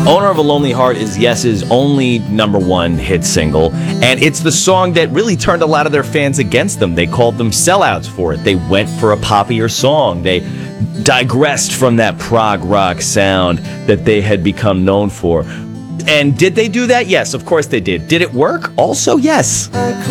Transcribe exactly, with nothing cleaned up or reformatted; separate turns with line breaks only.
Owner of a Lonely Heart is Yes's only number one hit single, and it's the song that really turned a lot of their fans against them. They called them sellouts for it. They went for a poppier song. They digressed from that prog rock sound that they had become known for. And did they do that? Yes, of course they did. Did it work? Also, yes.